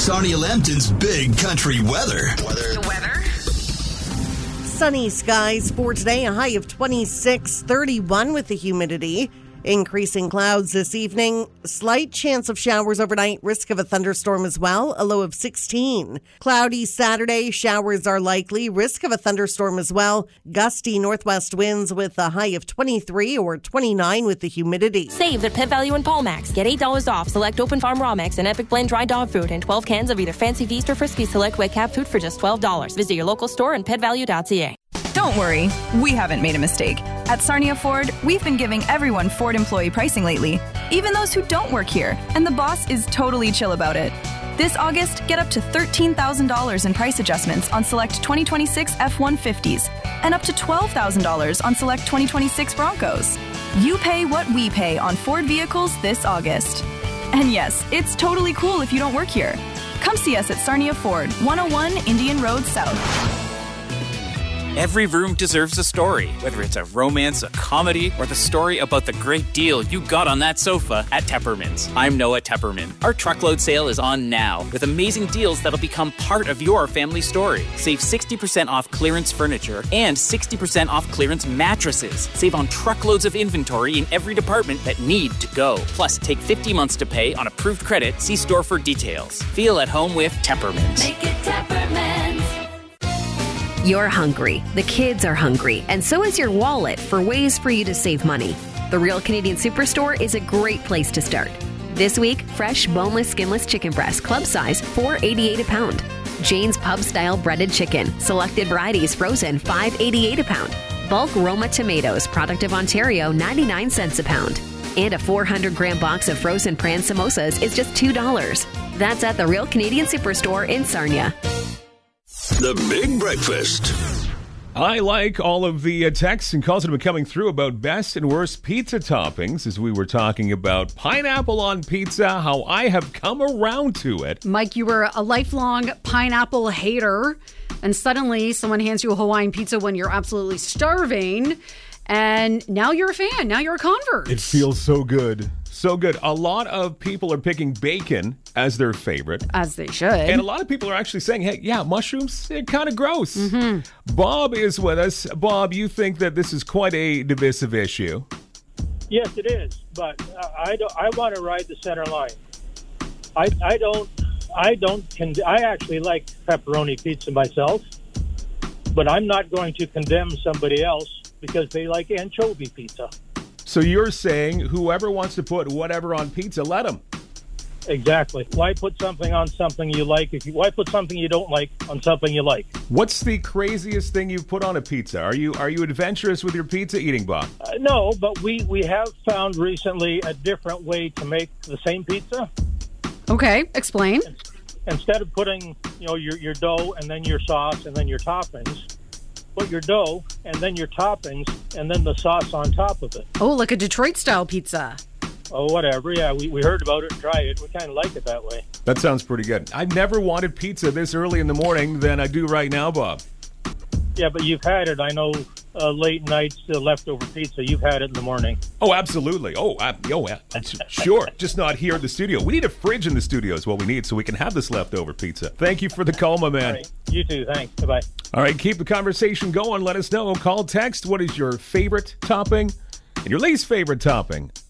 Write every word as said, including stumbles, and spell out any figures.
Sarnia Lambton's Big Country Weather. Weather. The weather. Sunny skies for today, a high of twenty-six, thirty-one with the humidity. Increasing clouds this evening. Slight chance of showers overnight. Risk of a thunderstorm as well. A low of sixteen. Cloudy Saturday. Showers are likely. Risk of a thunderstorm as well. Gusty northwest winds with a high of twenty-three or twenty-nine with the humidity. Save at Pet Value and Palmax. Get eight dollars off select Open Farm Raw Mix and Epic Blend dry dog food and twelve cans of either Fancy Feast or Frisky Select wet cat food for just twelve dollars. Visit your local store and pet value dot c a. Don't worry, we haven't made a mistake. At Sarnia Ford, we've been giving everyone Ford employee pricing lately, even those who don't work here, and the boss is totally chill about it. This August, get up to thirteen thousand dollars in price adjustments on select twenty twenty-six F one fifties and up to twelve thousand dollars on select twenty twenty-six Broncos. You pay what we pay on Ford vehicles this August. And yes, it's totally cool if you don't work here. Come see us at Sarnia Ford, one oh one Indian Road South. Every room deserves a story, whether it's a romance, a comedy, or the story about the great deal you got on that sofa at Tepperman's. I'm Noah Tepperman. Our truckload sale is on now with amazing deals that'll become part of your family story. Save sixty percent off clearance furniture and sixty percent off clearance mattresses. Save on truckloads of inventory in every department that need to go. Plus, take fifty months to pay on approved credit. See store for details. Feel at home with Tepperman's. Make it Tepperman's. You're hungry, the kids are hungry, and so is your wallet for ways for you to save money. The Real Canadian Superstore is a great place to start. This week, fresh, boneless, skinless chicken breast, club size, four eighty-eight a pound. Jane's Pub-style breaded chicken, selected varieties frozen, five eighty-eight a pound. Bulk Roma tomatoes, product of Ontario, ninety-nine cents a pound. And a four hundred gram box of frozen Pran samosas is just two dollars. That's at the Real Canadian Superstore in Sarnia. The Big Breakfast. I like all of the uh, texts and calls that have been coming through about best and worst pizza toppings as we were talking about pineapple on pizza, how I have come around to it. Mike, you were a lifelong pineapple hater, and suddenly someone hands you a Hawaiian pizza when you're absolutely starving, and now you're a fan. Now you're a convert. It feels so good. So good. A lot of people are picking bacon as their favorite. As they should. And a lot of people are actually saying, hey, yeah, mushrooms, they're kind of gross. Mm-hmm. Bob is with us. Bob, you think that this is quite a divisive issue. Yes, it is. But uh, I, don't, I want to ride the center line. I, I don't, I don't, con- I actually like pepperoni pizza myself, but I'm not going to condemn somebody else because they like anchovy pizza. So you're saying whoever wants to put whatever on pizza, let them. Exactly. Why put something on something you like? If you, why put something you don't like on something you like? What's the craziest thing you've put on a pizza? Are you are you adventurous with your pizza eating, Bob? Uh, no, but we, we have found recently a different way to make the same pizza. Okay, explain. Instead of putting, you know, your your dough and then your sauce and then your toppings, put your dough and then your toppings and then the sauce on top of it. Oh, like a Detroit-style pizza. Oh, whatever. Yeah, we, we heard about it and tried it. We kind of like it that way. That sounds pretty good. I've never wanted pizza this early in the morning than I do right now, Bob. Yeah, but you've had it. I know uh, late nights, uh, leftover pizza. You've had it in the morning. Oh, absolutely. Oh, uh, oh yeah. Sure. Just not here in the studio. We need a fridge in the studio is what we need so we can have this leftover pizza. Thank you for the call, my man. All right. You too. Thanks. Bye-bye. All right, keep the conversation going. Let us know. Call, text. What is your favorite topping and your least favorite topping